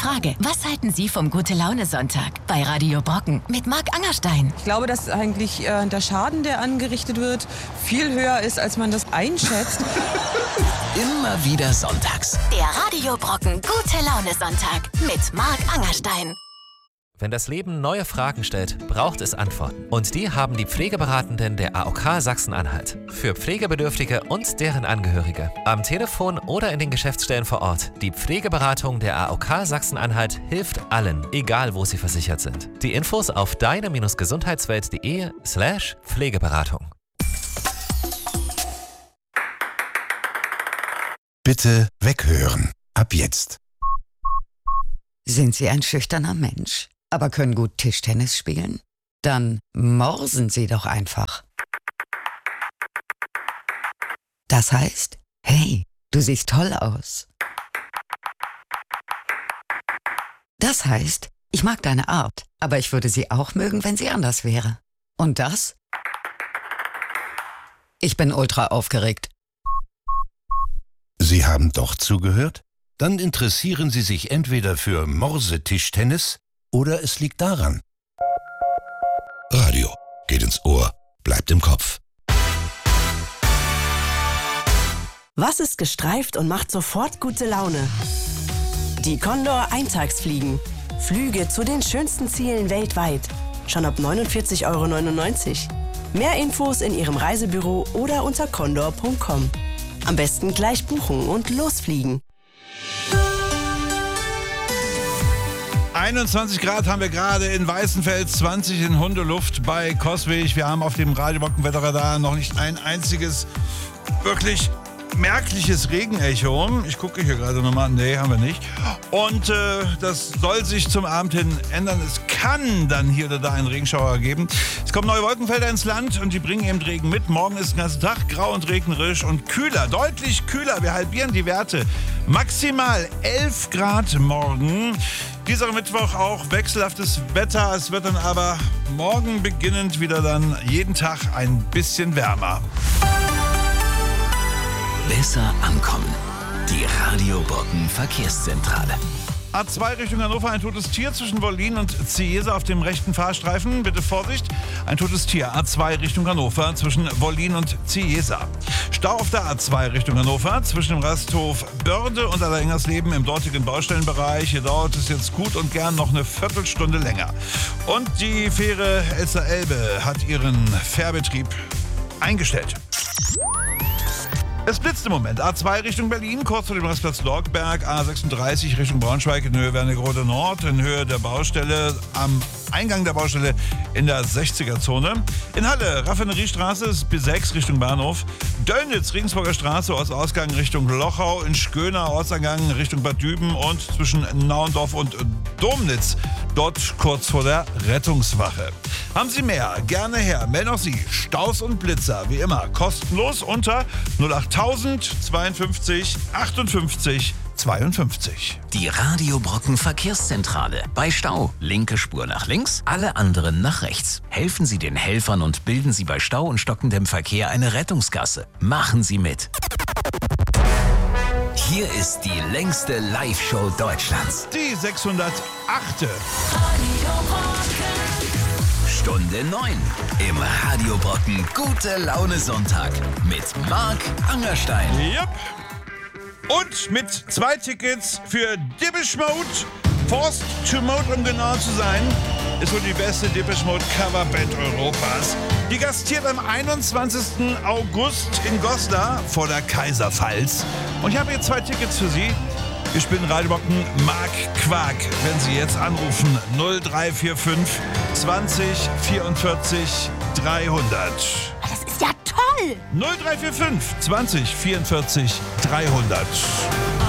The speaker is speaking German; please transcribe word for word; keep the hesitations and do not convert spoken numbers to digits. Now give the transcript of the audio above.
Frage, was halten Sie vom Gute-Laune-Sonntag bei Radio Brocken mit Marc Angerstein? Ich glaube, dass eigentlich äh, der Schaden, der angerichtet wird, viel höher ist, als man das einschätzt. Immer wieder sonntags. Der Radio Brocken Gute-Laune-Sonntag mit Marc Angerstein. Wenn das Leben neue Fragen stellt, braucht es Antworten. Und die haben die Pflegeberatenden der A O K Sachsen-Anhalt. Für Pflegebedürftige und deren Angehörige. Am Telefon oder in den Geschäftsstellen vor Ort. Die Pflegeberatung der A O K Sachsen-Anhalt hilft allen, egal wo sie versichert sind. Die Infos auf deine-gesundheitswelt.de slash Pflegeberatung. Bitte weghören. Ab jetzt. Sind Sie ein schüchterner Mensch, aber können gut Tischtennis spielen? Dann morsen Sie doch einfach. Das heißt, hey, du siehst toll aus. Das heißt, ich mag deine Art, aber ich würde sie auch mögen, wenn sie anders wäre. Und das? Ich bin ultra aufgeregt. Sie haben doch zugehört? Dann interessieren Sie sich entweder für Morsetischtennis oder es liegt daran. Radio geht ins Ohr, bleibt im Kopf. Was ist gestreift und macht sofort gute Laune? Die Condor Eintagsfliegen. Flüge zu den schönsten Zielen weltweit. Schon ab neunundvierzig Euro neunundneunzig. Mehr Infos in Ihrem Reisebüro oder unter condor punkt com. Am besten gleich buchen und losfliegen. einundzwanzig Grad haben wir gerade in Weißenfels, zwanzig in Hundeluft bei Coswig. Wir haben auf dem Radio Brocken Wetterradar noch nicht ein einziges wirklich merkliches Regenecho. Ich gucke hier gerade nochmal. Nee, haben wir nicht. Und äh, das soll sich zum Abend hin ändern. Es kann dann hier oder da einen Regenschauer geben. Es kommen neue Wolkenfelder ins Land und die bringen eben Regen mit. Morgen ist den ganzen Tag grau und regnerisch und kühler, deutlich kühler. Wir halbieren die Werte. Maximal elf Grad morgen. Dieser Mittwoch auch wechselhaftes Wetter. Es wird dann aber morgen beginnend wieder dann jeden Tag ein bisschen wärmer. Besser ankommen. Die Radio Brocken Verkehrszentrale. A zwei Richtung Hannover, ein totes Tier zwischen Wollin und Ziese auf dem rechten Fahrstreifen. Bitte Vorsicht, ein totes Tier. A zwei Richtung Hannover zwischen Wollin und Ziese. Stau auf der A zwei Richtung Hannover zwischen dem Rasthof Börde und Allerengersleben im dortigen Baustellenbereich. Hier dauert es jetzt gut und gern noch eine Viertelstunde länger. Und die Fähre Elster Elbe hat ihren Fährbetrieb eingestellt. Es blitzt im Moment. A zwei Richtung Berlin, kurz vor dem Rastplatz Lorgberg. A sechsunddreißig Richtung Braunschweig in Höhe Wernigerode Nord, in Höhe der Baustelle, am Eingang der Baustelle in der sechziger-Zone. In Halle, Raffineriestraße B sechs Richtung Bahnhof. Döllnitz, Regensburger Straße, Ostausgang Richtung Lochau. In Schköner, Ortseingang Richtung Bad Düben und zwischen Nauendorf und Domnitz. Dort kurz vor der Rettungswache. Haben Sie mehr? Gerne her. Melden auch Sie Staus und Blitzer, wie immer, kostenlos unter null achttausend zweiundfünfzig achtundfünfzig zweiundfünfzig. Die Radio Brocken Verkehrszentrale. Bei Stau, linke Spur nach links, alle anderen nach rechts. Helfen Sie den Helfern und bilden Sie bei Stau und stockendem Verkehr eine Rettungsgasse. Machen Sie mit. Hier ist die längste Live-Show Deutschlands. Die sechshundertachte. Stunde neun im Radio Brocken Gute Laune Sonntag mit Marc Angerstein. Yep. Und mit zwei Tickets für Depeche Mode, Forced to Mode, um genau zu sein, ist wohl die beste Depeche Mode Coverband Europas. Die gastiert am einundzwanzigsten August in Goslar vor der Kaiserpfalz. Und ich habe hier zwei Tickets für Sie. Wir spielen Radio Brocken Mark Quark, wenn Sie jetzt anrufen null drei vier fünf zwanzig vierundvierzig dreihundert. Das ist ja toll! null drei vier fünf zwanzig vierundvierzig dreihundert.